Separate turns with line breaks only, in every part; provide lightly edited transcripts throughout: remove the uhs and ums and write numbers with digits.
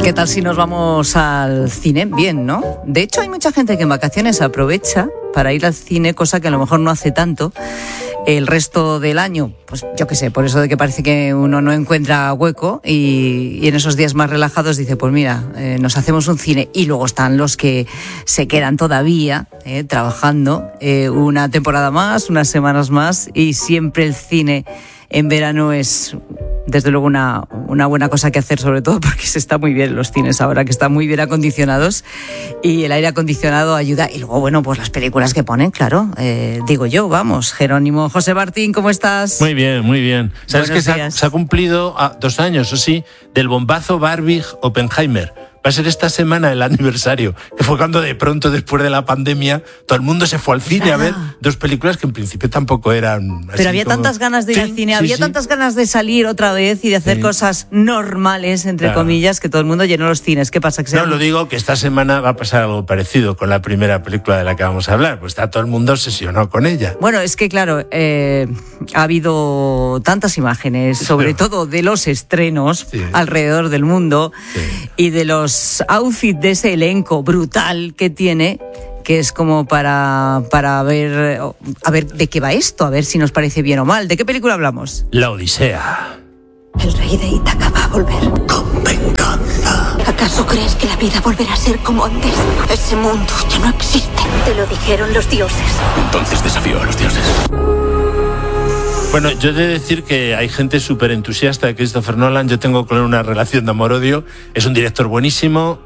¿Qué tal si nos vamos al cine? Bien, ¿no? De hecho, hay mucha gente que en vacaciones aprovecha para ir al cine, cosa que a lo mejor no hace tanto el resto del año. Pues yo qué sé, por eso de que parece que uno no encuentra hueco y en esos días más relajados dice, pues mira, nos hacemos un cine. Y luego están los que se quedan todavía trabajando una temporada más, unas semanas más, y siempre el cine en verano es, desde luego, una buena cosa que hacer, sobre todo porque se está muy bien en los cines ahora, que están muy bien acondicionados y el aire acondicionado ayuda. Y luego, bueno, pues las películas que ponen, claro, digo yo, vamos. Jerónimo, José Martín, ¿cómo estás?
Muy bien, muy bien. ¿Sabes que se ha cumplido 2 años, o sí, del bombazo Barbie-Oppenheimer? Va a ser esta semana el aniversario, que fue cuando de pronto, después de la pandemia, todo el mundo se fue al cine a ver 2 películas que en principio tampoco eran...
Pero había tantas ganas de ir al cine, había tantas ganas de salir otra vez y de hacer cosas normales, entre comillas, que todo el mundo llenó los cines. ¿Qué pasa?
No, lo digo que esta semana va a pasar algo parecido con la primera película de la que vamos a hablar, pues está todo el mundo obsesionado con ella.
Bueno, es que claro, ha habido tantas imágenes, sobre todo de los estrenos alrededor del mundo y de los outfits de ese elenco brutal que tiene, que es como para ver a ver de qué va esto, a ver si nos parece bien o mal. ¿De qué película hablamos?
La Odisea.
El rey de Ítaca va a volver.
Con venganza.
¿Acaso crees que la vida volverá a ser como antes? Ese mundo ya no existe. Te lo dijeron los dioses.
Entonces desafío a los dioses.
Bueno, yo he de decir que hay gente súper entusiasta de Christopher Nolan. Yo tengo con él una relación de amor-odio. Es un director buenísimo.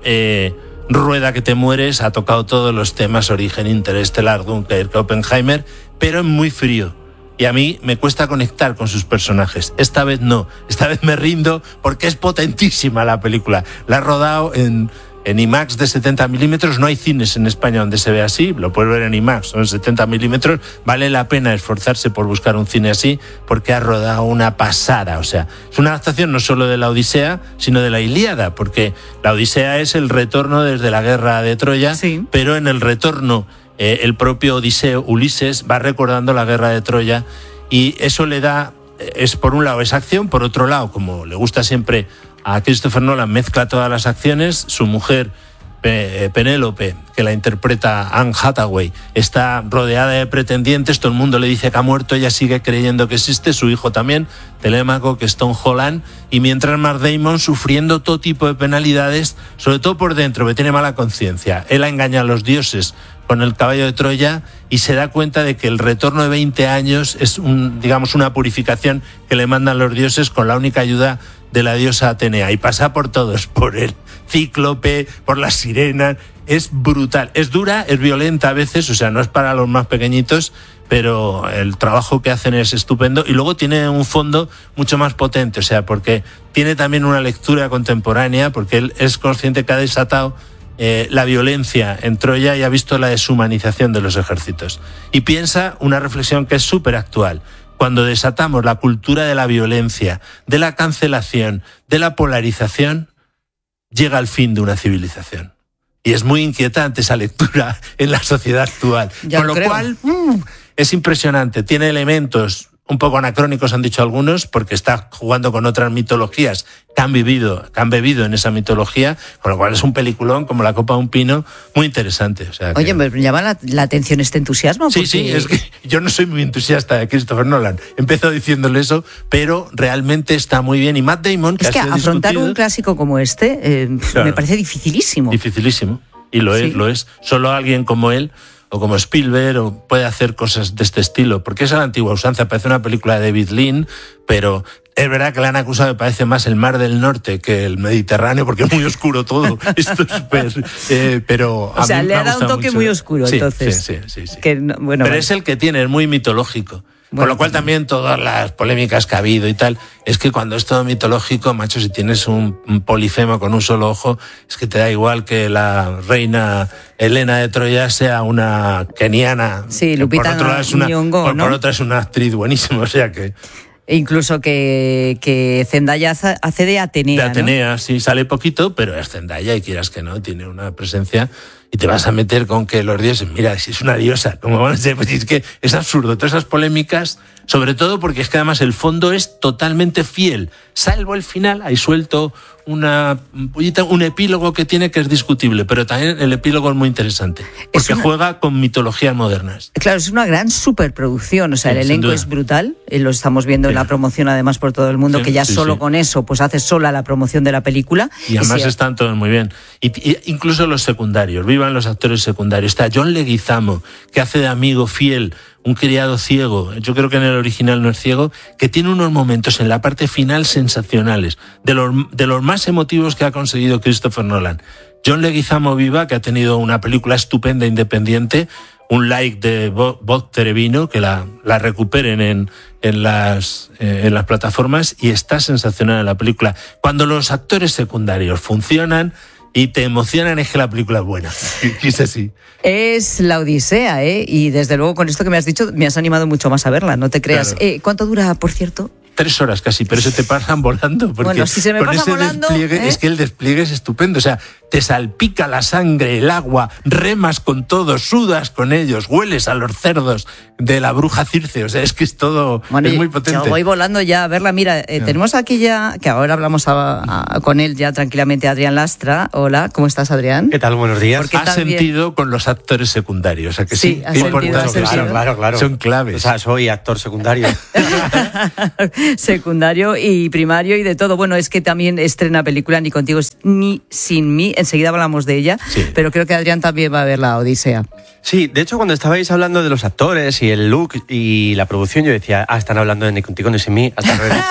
Rueda que te mueres. Ha tocado todos los temas: Origen, Interestelar, Dunkerque, Oppenheimer. Pero es muy frío. Y a mí me cuesta conectar con sus personajes. Esta vez no. Esta vez me rindo porque es potentísima la película. La ha rodado en IMAX de 70 milímetros. No hay cines en España donde se ve así. Lo puedes ver en IMAX, son 70 milímetros. Vale la pena esforzarse por buscar un cine así, porque ha rodado una pasada. O sea, es una adaptación no solo de la Odisea, sino de la Ilíada, porque la Odisea es el retorno desde la guerra de Troya, pero en el retorno el propio Odiseo, Ulises, va recordando la guerra de Troya, y eso le da, es por un lado esa acción, por otro lado, como le gusta siempre a Christopher Nolan, mezcla todas las acciones. Su mujer, Penélope, que la interpreta Anne Hathaway, está rodeada de pretendientes, todo el mundo le dice que ha muerto, ella sigue creyendo que existe, su hijo también, Telémaco, que es Tom Holland, y mientras Matt Damon sufriendo todo tipo de penalidades, sobre todo por dentro, que tiene mala conciencia. Él ha engañado a los dioses con el caballo de Troya y se da cuenta de que el retorno de 20 años es una purificación que le mandan los dioses con la única ayuda de la diosa Atenea, y pasa por todos, por el cíclope, por las sirenas. Es brutal, es dura, es violenta a veces, o sea, no es para los más pequeñitos, pero el trabajo que hacen es estupendo. Y luego tiene un fondo mucho más potente, o sea, porque tiene también una lectura contemporánea, porque él es consciente que ha desatado la violencia en Troya y ha visto la deshumanización de los ejércitos. Y piensa una reflexión que es súper actual. Cuando desatamos la cultura de la violencia, de la cancelación, de la polarización, llega el fin de una civilización. Y es muy inquietante esa lectura en la sociedad actual. Con lo cual, es impresionante. Tiene elementos un poco anacrónicos, han dicho algunos, porque está jugando con otras mitologías que han bebido en esa mitología, con lo cual es un peliculón como La copa de un pino, muy interesante. O sea,
oye, me llama la atención este entusiasmo. Porque...
Sí, es que yo no soy muy entusiasta de Christopher Nolan. Empezó diciéndole eso, pero realmente está muy bien. Y Matt Damon,
que afrontar un clásico como este me parece dificilísimo.
Dificilísimo. Y lo es. Solo alguien como él, o como Spielberg, o puede hacer cosas de este estilo, porque es a la antigua usanza. Parece una película de David Lean, pero es verdad que le han acusado, me parece más el Mar del Norte que el Mediterráneo, porque es muy oscuro todo. Esto es súper... pero
o sea, le ha dado un toque mucho. Muy oscuro,
sí,
entonces.
Sí.
Que, bueno,
pero es el que tiene, es muy mitológico. Con lo cual también todas las polémicas que ha habido y tal, es que cuando es todo mitológico, macho, si tienes un polifemo con un solo ojo, es que te da igual que la reina Helena de Troya sea una keniana.
Sí, Lupita Nyong'o, ¿no?
Por otra es una actriz buenísima, o sea que...
E incluso que Zendaya hace de Atenea.
De Atenea, ¿no? Sí, sale poquito, pero es Zendaya y quieras que no, tiene una presencia y te vas a meter con que los dioses, mira, si es una diosa, ¿cómo van a ser? Pues es que es absurdo, todas esas polémicas, sobre todo porque es que además el fondo es totalmente fiel, salvo el final, ahí suelto un epílogo que tiene que es discutible, pero también el epílogo es muy interesante, porque juega con mitologías modernas.
Claro, es una gran superproducción, o sea, el elenco es brutal, lo estamos viendo en la promoción además por todo el mundo, que ya solo con eso pues hace sola la promoción de la película.
Y además están todos muy bien. Y incluso los secundarios, vivan los actores secundarios. Está John Leguizamo, que hace de amigo fiel, un criado ciego, yo creo que en el original no es ciego, que tiene unos momentos en la parte final sensacionales, de los más emotivos que ha conseguido Christopher Nolan. John Leguizamo viva, que ha tenido una película estupenda independiente, un like de Bob Terevino, que la recuperen en las plataformas, y está sensacional en la película. Cuando los actores secundarios funcionan y te emocionan, es que la película es buena. Es así.
Es La Odisea, y desde luego con esto que me has dicho me has animado mucho más a verla, no te creas. Claro. ¿Cuánto dura, por cierto?
3 horas casi, pero se te pasan volando. Porque
bueno, si se me pasa volando...
despliegue, es que el despliegue es estupendo. O sea, te salpica la sangre, el agua, remas con todos, sudas con ellos, hueles a los cerdos de la bruja Circe. O sea, es que es todo, bueno, es muy potente.
Yo voy volando ya a verla. Mira, tenemos aquí ya, que ahora hablamos con él ya tranquilamente, Adrián Lastra. Hola, ¿cómo estás, Adrián?
¿Qué tal? Buenos días.
Has sentido con los actores secundarios, o sea que sí.
Has sentido.
Claro.
Son claves.
O sea, soy actor secundario.
Secundario y primario y de todo. Bueno, es que también estrena película Ni contigo ni sin mí. Enseguida hablamos de ella, pero creo que Adrián también va a ver La Odisea.
Sí, de hecho, cuando estabais hablando de los actores y el look y la producción, yo decía, están hablando de Ni contigo ni sin mí.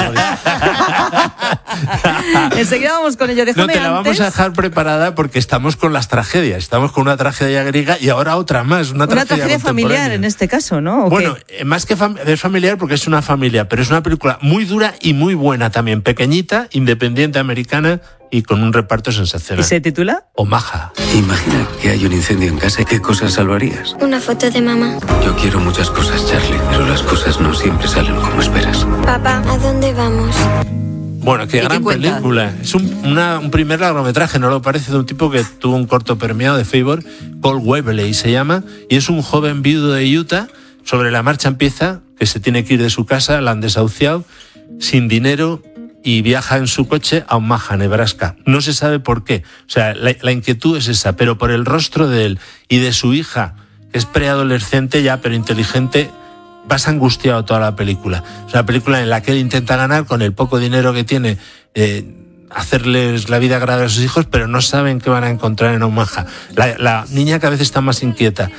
Enseguida vamos con ello. Déjame
no, te la vamos a dejar preparada porque estamos con las tragedias. Estamos con una tragedia griega y ahora otra más. Una tragedia
familiar en este caso, ¿no?
Bueno, más que es familiar porque es una familia, pero es una película muy dura y muy buena también. Pequeñita, independiente, americana y con un reparto sensacional.
¿Y se titula?
Omaha.
Imagina que hay un incendio en casa. ¿Qué cosas salvarías?
Una foto de mamá.
Yo quiero muchas cosas, Charlie, pero las cosas no siempre salen como esperas.
Papá, ¿a dónde vamos?
Bueno, qué gran película. Es un primer largometraje, ¿no lo parece? De un tipo que tuvo un corto premiado de Favor, Paul Webley se llama, y es un joven viudo de Utah. Sobre la marcha empieza que se tiene que ir de su casa, la han desahuciado, sin dinero, y viaja en su coche a Omaha, Nebraska. No se sabe por qué. O sea, la inquietud es esa, pero por el rostro de él y de su hija, que es preadolescente ya, pero inteligente, vas angustiado toda la película. Es una película en la que él intenta ganar con el poco dinero que tiene, hacerles la vida agradable a sus hijos, pero no saben qué van a encontrar en Omaha. La niña cada vez está más inquieta.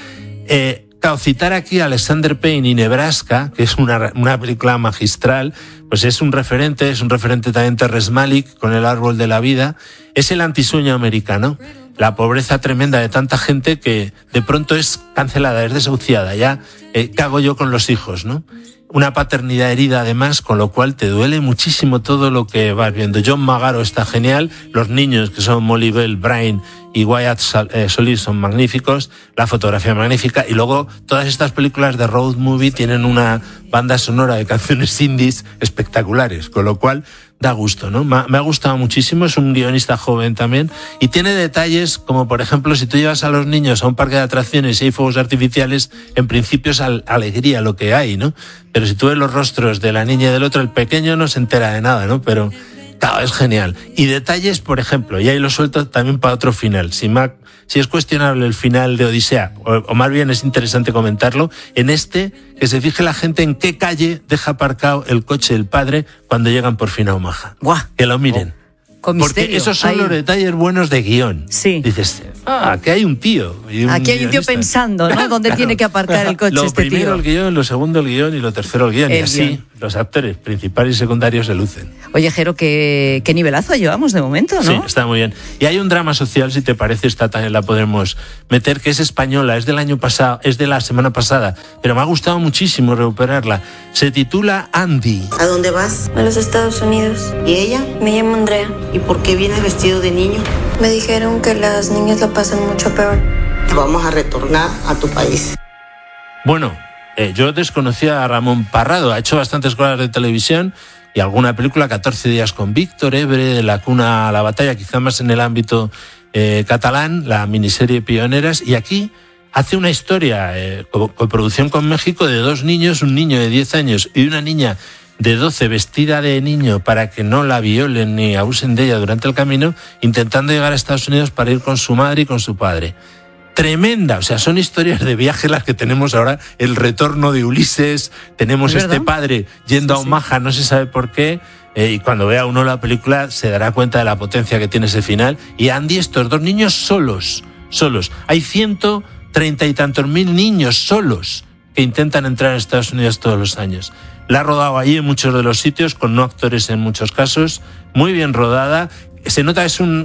Citar aquí a Alexander Payne y Nebraska, que es una película magistral, pues es un referente también Terrence Malick con El árbol de la vida, es el antisueño americano, la pobreza tremenda de tanta gente que de pronto es cancelada, es desahuciada, ya ¿qué hago yo con los hijos, no? Una paternidad herida además, con lo cual te duele muchísimo todo lo que vas viendo. John Magaro está genial, los niños que son Molly Bell, Brian y Wyatt Solís son magníficos, la fotografía magnífica, y luego todas estas películas de road movie tienen una banda sonora de canciones indies espectaculares, con lo cual da gusto, ¿no? Me ha gustado muchísimo, es un guionista joven también, y tiene detalles como, por ejemplo, si tú llevas a los niños a un parque de atracciones y hay fuegos artificiales, en principio es alegría lo que hay, ¿no? Pero si tú ves los rostros de la niña y del otro, el pequeño no se entera de nada, ¿no? Pero claro, es genial. Y detalles, por ejemplo, y ahí lo suelto también para otro final. Si es cuestionable el final de Odisea, o más bien es interesante comentarlo, en que se fije la gente en qué calle deja aparcado el coche del padre cuando llegan por fin a Omaha.
¡Guau!
Que lo miren.
Con
porque
misterio.
Esos son los detalles buenos de guión.
Sí.
Dices, que hay un tío.
Aquí hay un tío pensando, ¿no? ¿Dónde tiene que aparcar el coche este tío?
Lo primero el guión, lo segundo el guión y lo tercero el guión. Y así los actores principales y secundarios se lucen.
Oye, Jero, qué nivelazo llevamos de momento, ¿no?
Sí, está muy bien. Y hay un drama social, si te parece, esta también la podemos meter, que es española, es del año pasado, es de la semana pasada, pero me ha gustado muchísimo recuperarla. Se titula Andy.
¿A dónde vas?
A los Estados Unidos.
¿Y ella?
Me llamo Andrea.
¿Y por qué viene vestido de niño?
Me dijeron que las niñas lo pasan mucho peor.
Vamos a retornar a tu país.
Bueno, yo desconocía a Ramón Parrado, ha hecho bastantes cosas de televisión y alguna película, 14 días con Víctor, Ebre, de la cuna a la batalla, quizá más en el ámbito catalán, la miniserie Pioneras, y aquí hace una historia, coproducción con México, de 2 niños, un niño de 10 años y una niña de 12 vestida de niño para que no la violen ni abusen de ella durante el camino, intentando llegar a Estados Unidos para ir con su madre y con su padre. Tremenda, o sea, son historias de viaje las que tenemos ahora, el retorno de Ulises, tenemos este padre yendo a Omaha, no se sabe por qué, y cuando vea uno la película se dará cuenta de la potencia que tiene ese final. Y Andy, estos 2 niños solos, hay 130 y tantos mil niños solos que intentan entrar a Estados Unidos todos los años. La ha rodado allí en muchos de los sitios, con no actores en muchos casos, muy bien rodada. Se nota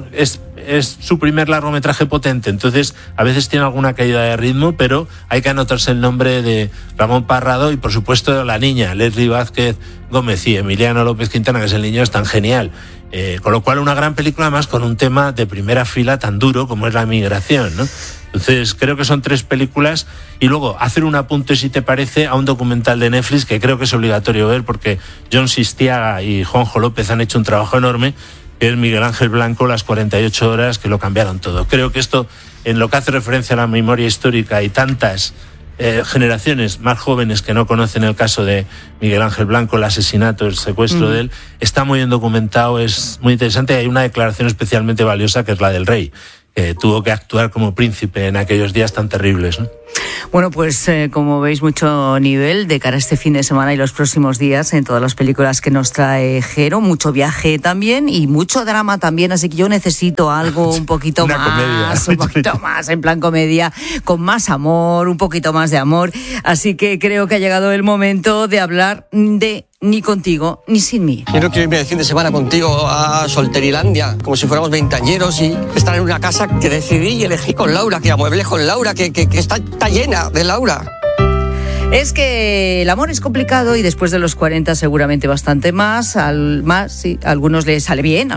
es su primer largometraje potente, entonces a veces tiene alguna caída de ritmo, pero hay que anotarse el nombre de Ramón Parrado y por supuesto la niña, Leslie Vázquez Gómez, y Emiliano López Quintana, que es el niño, es tan genial. Con lo cual una gran película, más con un tema de primera fila tan duro como es la migración, ¿no? Entonces creo que son 3 películas, y luego hacer un apunte, si te parece, a un documental de Netflix que creo que es obligatorio ver, porque John Sistiaga y Juanjo López han hecho un trabajo enorme, que es Miguel Ángel Blanco, Las 48 horas que lo cambiaron todo. Creo que esto, en lo que hace referencia a la memoria histórica y tantas generaciones más jóvenes que no conocen el caso de Miguel Ángel Blanco, el asesinato, el secuestro de él, está muy bien documentado, es muy interesante. Hay una declaración especialmente valiosa, que es la del rey, que tuvo que actuar como príncipe en aquellos días tan terribles, ¿no?
Bueno, pues como veis, mucho nivel de cara a este fin de semana y los próximos días en todas las películas que nos trae Jero, mucho viaje también y mucho drama también, así que yo necesito algo un poquito más, un poquito más en plan comedia, con más amor, un poquito más de amor, así que creo que ha llegado el momento de hablar de Ni contigo ni sin mí.
Quiero irme de fin de semana contigo a Solterilandia, como si fuéramos veinteañeros, y estar en una casa que decidí y elegí con Laura, que amueblé con Laura, que está llena de Laura.
Es que el amor es complicado y después de los 40 seguramente bastante más, sí, a algunos les sale bien,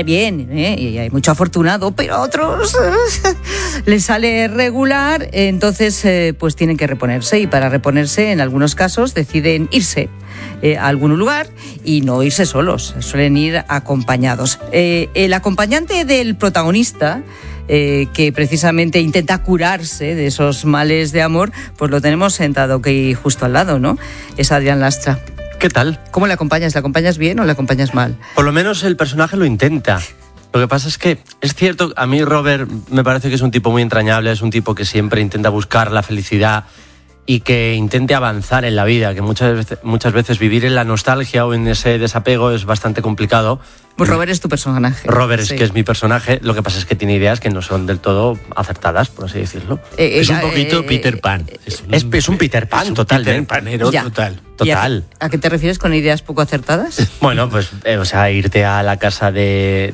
y hay mucho afortunado, pero a otros les sale regular, entonces pues tienen que reponerse, y para reponerse en algunos casos deciden irse a algún lugar y no irse solos, suelen ir acompañados. El acompañante del protagonista, que precisamente intenta curarse de esos males de amor, pues lo tenemos sentado aquí justo al lado, ¿no? Es Adrián Lastra.
¿Qué tal?
¿Cómo le acompañas? ¿Le acompañas bien o le acompañas mal?
Por lo menos el personaje lo intenta. Lo que pasa es que es cierto, a mí Robert me parece que es un tipo muy entrañable, es un tipo que siempre intenta buscar la felicidad y que intente avanzar en la vida, que muchas veces vivir en la nostalgia o en ese desapego es bastante complicado.
Pues Robert es tu personaje.
Robert
sí.
Es que es mi personaje, lo que pasa es que tiene ideas que no son del todo acertadas, por así decirlo.
Es un poquito Peter Pan.
Es un Peter Pan, totalmente.
Peter Panero total.
Total.
¿A qué te refieres con ideas poco acertadas?
Bueno, pues, irte a la casa de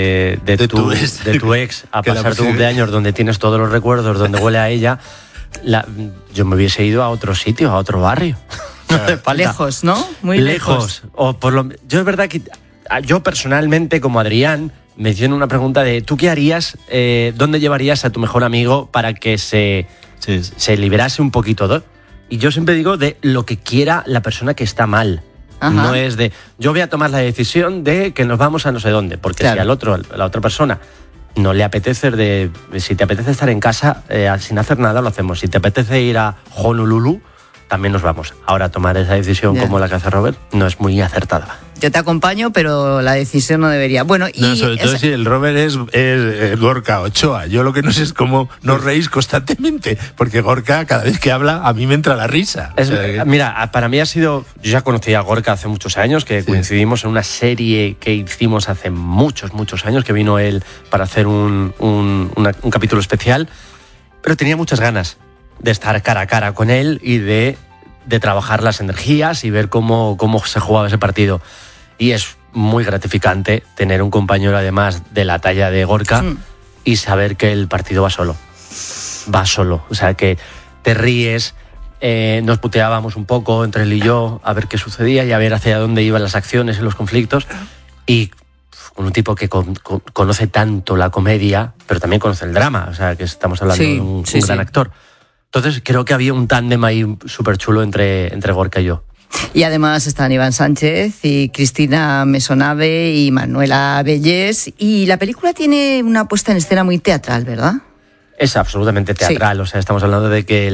tu ex a pasar tu cumpleaños, donde tienes todos los recuerdos, donde huele a ella. Yo me hubiese ido a otro sitio, a otro barrio.
Lejos, ¿no? Muy lejos.
Yo es verdad que yo personalmente, como Adrián, me hicieron una pregunta de ¿tú qué harías? ¿Dónde llevarías a tu mejor amigo para que se liberase un poquito? Y yo siempre digo de lo que quiera la persona que está mal. Ajá. No es de yo voy a tomar la decisión de que nos vamos a no sé dónde, porque claro, si a la otra persona no le apetece si te apetece estar en casa sin hacer nada, lo hacemos. Si te apetece ir a Honolulu, también nos vamos. Ahora, tomar esa decisión como la que hace Robert no es muy acertada.
Yo te acompaño, pero la decisión no debería. Bueno,
sobre todo si el Robert es Gorka Ochoa. Yo lo que no sé es cómo nos reís constantemente, porque Gorka, cada vez que habla, a mí me entra la risa.
Mira, para mí ha sido... Yo ya conocí a Gorka hace muchos años, que coincidimos en una serie que hicimos hace muchos años, que vino él para hacer un capítulo especial, pero tenía muchas ganas de estar cara a cara con él y de trabajar las energías y ver cómo se jugaba ese partido. Y es muy gratificante tener un compañero, además, de la talla de Gorka y saber que el partido va solo. Va solo. O sea, que te ríes, nos puteábamos un poco entre él y yo a ver qué sucedía y a ver hacia dónde iban las acciones y los conflictos. Y con un tipo que conoce tanto la comedia, pero también conoce el drama. O sea, que estamos hablando de un gran actor. Entonces creo que había un tándem ahí súper chulo entre Gorka y yo.
Y además están Iván Sánchez y Cristina Mesonave y Manuela Bellés. Y la película tiene una puesta en escena muy teatral, ¿verdad?
Es absolutamente teatral, sí. O sea, estamos hablando de que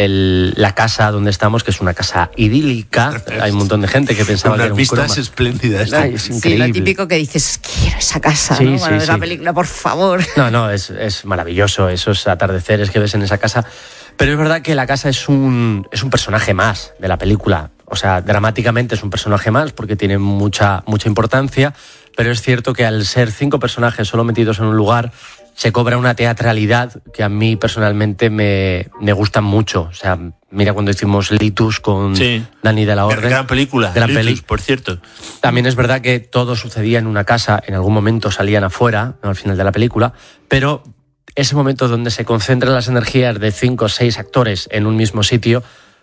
la casa donde estamos, que es una casa idílica, hay un montón de gente que pensaba que era un croma.
Unas vistas espléndidas.
Es increíble.
Sí, lo típico que dices, quiero esa casa,
sí,
¿no? Bueno,
sí,
la película, por favor.
No, es maravilloso esos atardeceres que ves en esa casa. Pero es verdad que la casa es un personaje más de la película. O sea, dramáticamente es un personaje más porque tiene mucha importancia, pero es cierto que al ser 5 personajes solo metidos en un lugar, se cobra una teatralidad que a mí personalmente me gusta mucho. O sea, mira cuando hicimos Litus con Dani de la Orden.
Gran película, Litus, por cierto.
También es verdad que todo sucedía en una casa, en algún momento salían afuera, ¿no? Al final de la película, pero ese momento donde se concentran las energías de 5 o 6 actores en un mismo sitio,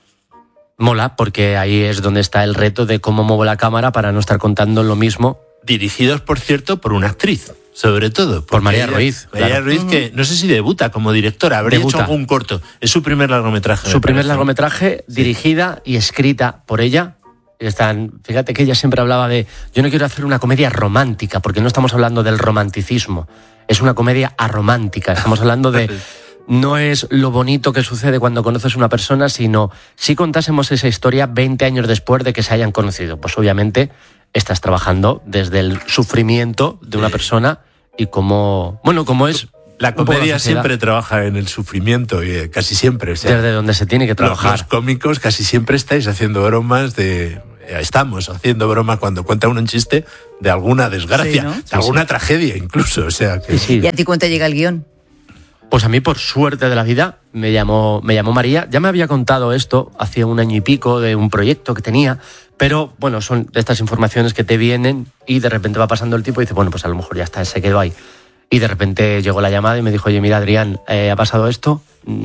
mola, porque ahí es donde está el reto de cómo muevo la cámara para no estar contando lo mismo.
Dirigidos, por cierto, por una actriz. Sobre todo.
Por María Ruiz.
María Ruiz, que no sé si debuta como directora, habría hecho algún corto. Es su primer largometraje.
Su primer largometraje, dirigida y escrita por ella. Fíjate que ella siempre hablaba de, yo no quiero hacer una comedia romántica, porque no estamos hablando del romanticismo. Es una comedia aromántica. Estamos hablando de, no es lo bonito que sucede cuando conoces a una persona, sino si contásemos esa historia 20 años después de que se hayan conocido. Pues obviamente estás trabajando desde el sufrimiento de una persona y como es.
La comedia siempre trabaja en el sufrimiento, y casi siempre. O sea,
desde donde se tiene que trabajar.
Los cómicos casi siempre estáis haciendo bromas estamos haciendo broma cuando cuenta uno un chiste de alguna desgracia, de alguna tragedia incluso. O sea, que...
¿Y a ti cuánto llega el guión?
Pues a mí, por suerte de la vida, me llamó María. Ya me había contado esto hace 1 año y pico de un proyecto que tenía, pero bueno, son estas informaciones que te vienen y de repente va pasando el tiempo y dice, bueno, pues a lo mejor ya está, se quedó ahí. Y de repente llegó la llamada y me dijo, oye, mira, Adrián, ha pasado esto,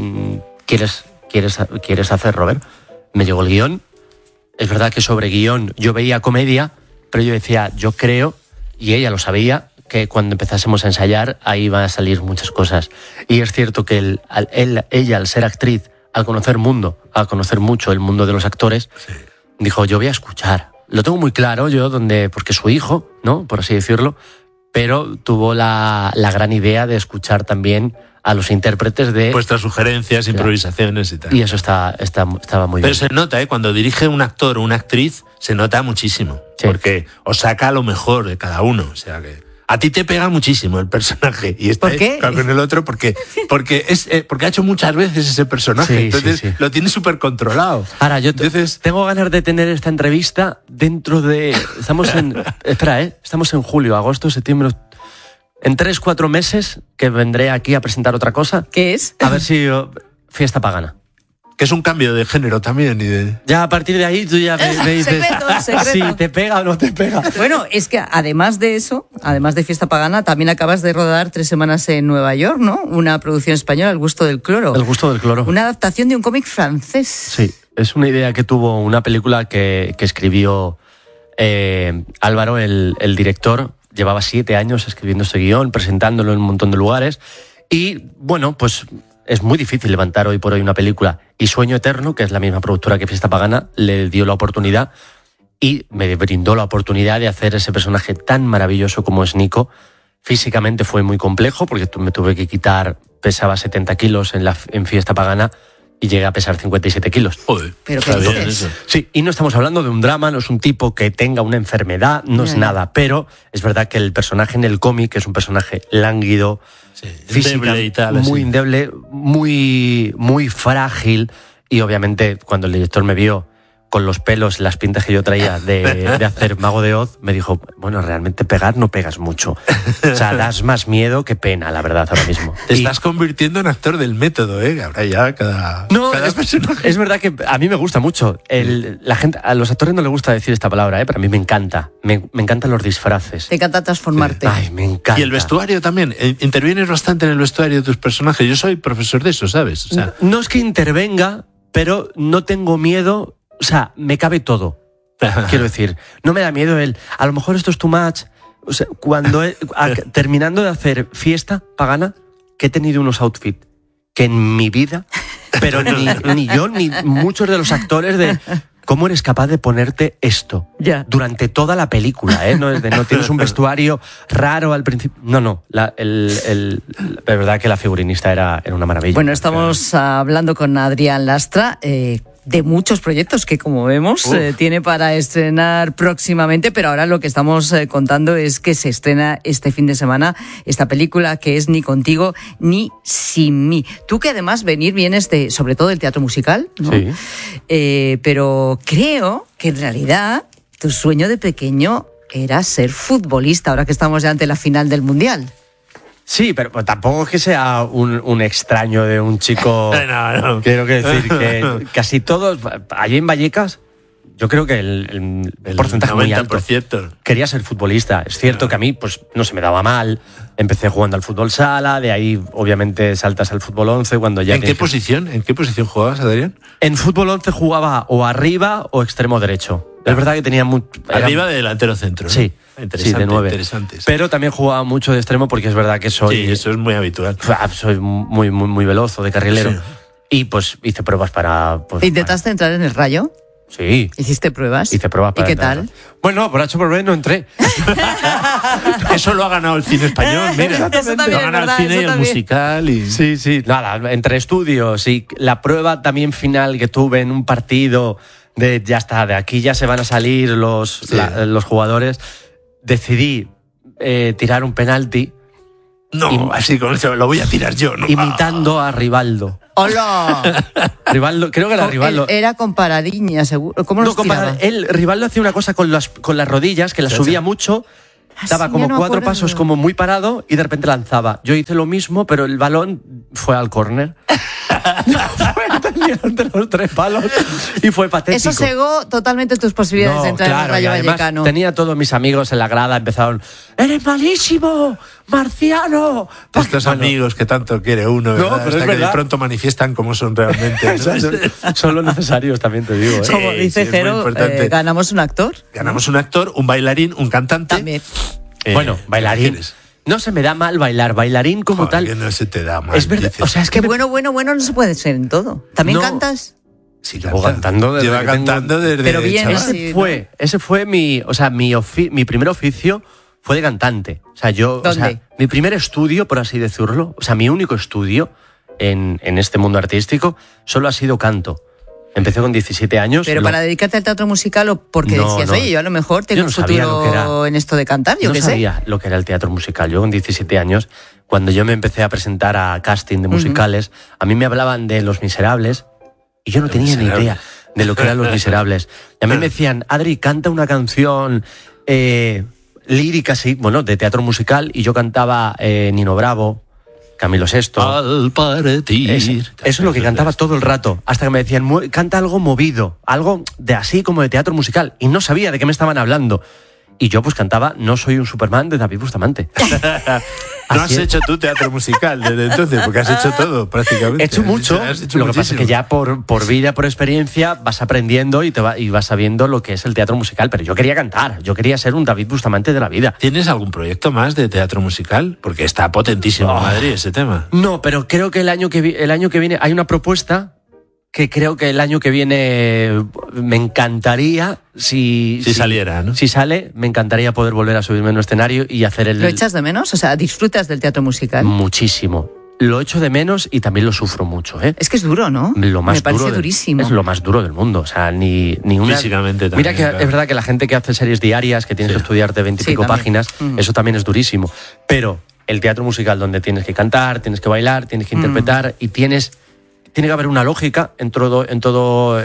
¿quieres hacer, Robert? Me llegó el guión. Es verdad que sobre guión yo veía comedia, pero yo decía, yo creo, y ella lo sabía, que cuando empezásemos a ensayar ahí van a salir muchas cosas. Y es cierto que ella, al ser actriz, al conocer mucho el mundo de los actores, dijo, yo voy a escuchar. Lo tengo muy claro yo, porque su hijo, ¿no? Por así decirlo, pero tuvo la gran idea de escuchar también a los intérpretes de...
Vuestras sugerencias, improvisaciones y tal.
Y eso estaba muy bien.
Pero se nota, cuando dirige un actor o una actriz, se nota muchísimo. Sí. Porque os saca lo mejor de cada uno. O sea que... A ti te pega muchísimo el personaje. Y
¿Por qué?
Con el otro, porque ha hecho muchas veces ese personaje. Entonces lo tienes súper controlado.
Ahora, tengo ganas de tener esta entrevista dentro de... Estamos en julio, agosto, septiembre... En 3-4 meses que vendré aquí a presentar otra cosa.
¿Qué es?
A ver si... Fiesta Pagana.
Que es un cambio de género también.
Ya a partir de ahí tú ya me dices
secreto.
si te pega o no te pega.
Bueno, es que además de eso, además de Fiesta Pagana, también acabas de rodar 3 semanas en Nueva York, ¿no? Una producción española, El gusto del cloro.
El gusto del cloro.
Una adaptación de un cómic francés.
Sí, es una idea que tuvo una película que escribió Álvaro, el director. Llevaba 7 años escribiendo este guión, presentándolo en un montón de lugares. Y bueno, pues... Es muy difícil levantar hoy por hoy una película. Y Sueño Eterno, que es la misma productora que Fiesta Pagana, le dio la oportunidad y me brindó la oportunidad de hacer ese personaje tan maravilloso como es Nico. Físicamente fue muy complejo porque me tuve que quitar, pesaba 70 kilos en Fiesta Pagana y llegué a pesar 57 kilos.
Joder,
pero ¿qué dices?
Sí, y no estamos hablando de un drama, no es un tipo que tenga una enfermedad, no es nada, pero es verdad que el personaje en el cómic es un personaje lánguido, física, y tal, muy endeble, muy frágil, y obviamente cuando el director me vio con los pelos, las pintas que yo traía de hacer Mago de Oz, me dijo, bueno, realmente pegar no pegas mucho. O sea, das más miedo que pena, la verdad, ahora mismo.
Te estás convirtiendo en actor del método, Ahora ya cada personaje.
Es verdad que a mí me gusta mucho. La gente, a los actores no les gusta decir esta palabra, pero a mí me encanta. Me encantan los disfraces.
Te encanta transformarte.
Ay, me encanta.
Y el vestuario también. Intervienes bastante en el vestuario de tus personajes. Yo soy profesor de eso, ¿sabes? O sea,
no es que intervenga, pero no tengo miedo. O sea, me cabe todo. Quiero decir, no me da miedo a lo mejor esto es too much. O sea, cuando terminando de hacer Fiesta Pagana, que he tenido unos outfits que en mi vida, pero ni yo ni muchos de los actores ¿cómo eres capaz de ponerte esto durante toda la película? No es de no tienes un vestuario raro al principio. No. La verdad que la figurinista era una maravilla.
Bueno, estamos hablando con Adrián Lastra. De muchos proyectos que, como vemos, tiene para estrenar próximamente, pero ahora lo que estamos contando es que se estrena este fin de semana esta película que es Ni contigo ni sin mí. Tú que además vienes sobre todo del teatro musical, ¿no?
Sí.
Pero creo que en realidad tu sueño de pequeño era ser futbolista, ahora que estamos ya ante la final del Mundial.
Sí, pero tampoco es que sea un extraño de un chico.
No.
Quiero decir que casi todos, allí en Vallecas, yo creo que el porcentaje 90%. Muy alto quería ser futbolista. Es cierto que a mí pues no se me daba mal. Empecé jugando al fútbol sala, de ahí obviamente saltas al fútbol 11 cuando ya.
¿En qué posición jugabas, Adrián?
En fútbol 11 jugaba o arriba o extremo derecho. Es verdad que tenía
arriba de delantero centro, ¿no?
Sí.
Interesante,
de 9.
Interesantes.
Pero también jugaba mucho de extremo porque es verdad que soy...
Sí, eso es muy habitual.
Soy muy, muy, muy veloz, de carrilero. Sí. Y pues hice pruebas para...
¿Intentaste entrar en el Rayo?
Sí.
¿Hiciste pruebas?
Hice pruebas para...
¿Y qué tal?
Bueno, por H por B no entré.
Eso lo ha ganado el cine español, mira.
Eso también
lo ha ganado el cine y el musical. Y...
Sí. Nada, entre estudios y la prueba también final que tuve en un partido de ya está, de aquí ya se van a salir los jugadores... Decidí tirar un penalti.
No, así con eso lo voy a tirar yo, ¿no?
Imitando a Rivaldo.
¡Hola!
Rivaldo, creo que era Rivaldo.
Era con Paradiña, seguro. ¿Cómo lo tiraba?
Rivaldo hacía una cosa con las rodillas, que las subía mucho, daba como 4 pasos como muy parado y de repente lanzaba. Yo hice lo mismo, pero el balón fue al córner. Fue entre los 3 palos y fue patético.
Eso cegó totalmente tus posibilidades de entrar en el Rayo Vallecano.
Tenía todos mis amigos en la grada, empezaron: ¡eres malísimo! ¡Marciano!
Estos amigos que tanto quiere uno, ¿verdad?
No, pero
hasta
es
que
verdad.
de pronto manifiestan cómo son realmente, ¿no?
Son los necesarios, también te digo.
Sí,
Como dice Jero, ganamos un actor.
Ganamos un actor, un bailarín, un cantante.
También.
Bueno, bailarín. No se me da mal bailar, bailarín como
Joder,
tal.
Que no se te da mal.
Es verdad,
dices.
o sea, es que
bueno no se puede ser en todo. ¿También cantas?
Sí,
llevo cantando desde
Lleva
que
cantando desde
Pero bien,
chaval.
sí.
Ese fue mi primer oficio fue de cantante. O sea,
¿Dónde?
Mi primer estudio, por así decirlo, o sea, mi único estudio en este mundo artístico solo ha sido canto. Empecé con 17 años.
¿Pero para dedicarte al teatro musical o porque decías, oye, yo a lo mejor tengo un futuro en esto de cantar? Yo
no sabía lo que era el teatro musical. Yo con 17 años, cuando yo me empecé a presentar a casting de musicales, a mí me hablaban de Los Miserables y yo no tenía ni idea de lo que eran Los Miserables. Y a mí me decían: Adri, canta una canción lírica, sí, bueno, de teatro musical, y yo cantaba Nino Bravo, Camilo VI.
Al partir.
Eso es lo que cantaba todo el rato, hasta que me decían: canta algo movido, algo de así como de teatro musical, y no sabía de qué me estaban hablando. Y yo pues cantaba No soy un Superman de David Bustamante.
No has hecho tú teatro musical desde entonces, porque has hecho todo prácticamente.
He hecho mucho.
Has hecho
lo que
muchísimo.
pasa es que ya por vida, por experiencia, vas aprendiendo y vas sabiendo lo que es el teatro musical. Pero yo quería cantar, yo quería ser un David Bustamante de la vida.
¿Tienes algún proyecto más de teatro musical? Porque está potentísimo en Madrid ese tema.
No, pero creo que el año que viene hay una propuesta que creo que el año que viene me encantaría, si
saliera, ¿no?
Si sale, me encantaría poder volver a subirme en un escenario y hacer el...
¿Lo echas de menos? O sea, ¿disfrutas del teatro musical?
Muchísimo. Lo echo de menos y también lo sufro mucho, ¿eh?
Es que es duro, ¿no? Me parece durísimo.
Es lo más duro del mundo. O sea, ni una...
Físicamente también.
Mira que
claro.
Es verdad que la gente que hace series diarias, que tienes que estudiarte 20 y pico páginas, eso también es durísimo. Pero el teatro musical, donde tienes que cantar, tienes que bailar, tienes que interpretar y tiene que haber una lógica en todo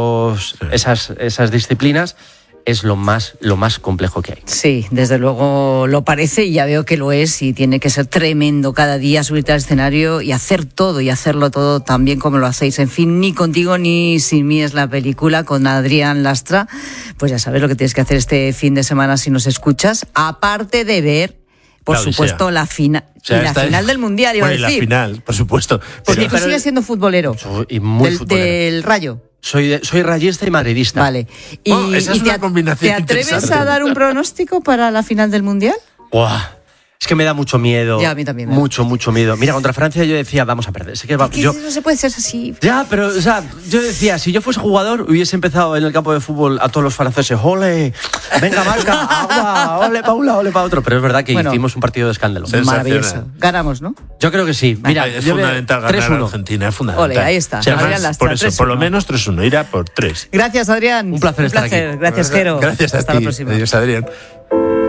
esas disciplinas, es lo más complejo que hay.
Sí, desde luego lo parece y ya veo que lo es, y tiene que ser tremendo cada día subirte al escenario y hacer todo y hacerlo todo tan bien como lo hacéis. En fin, Ni contigo ni sin mí es la película con Adrián Lastra. Pues ya sabes lo que tienes que hacer este fin de semana si nos escuchas, aparte de ver, por supuesto, la final. Y la final del Mundial, iba a decir.
La final, por supuesto.
Porque tú sigues siendo futbolero.
Y muy futbolero.
Del Rayo.
Soy rayista y madridista.
Vale.
Esa es una combinación
¿te atreves
interesante.
a dar un pronóstico para la final del Mundial?
¡Buah! Es que me da mucho miedo.
Ya, a mí también.
Mucho miedo. Mira, contra Francia yo decía, vamos a perder.
No se puede ser así.
Ya, pero o sea, yo decía, si yo fuese jugador, hubiese empezado en el campo de fútbol a todos los franceses, ¡ole! ¡Venga, marca! ¡Agua! ¡Ole para un lado, ole para otro! Pero es verdad que hicimos un partido de escándalo.
Maravilloso. Ganamos, ¿no?
Yo creo que sí. Mira,
es fundamental ganar a Argentina, es fundamental.
Ole, ahí está.
O sea,
Adrián Lastra,
por eso,
3-1.
por lo menos 3-1, irá por 3.
Gracias, Adrián.
Un placer estar aquí.
Gracias, Jero.
Gracias a ti.
Hasta la próxima.
Adiós, Adrián.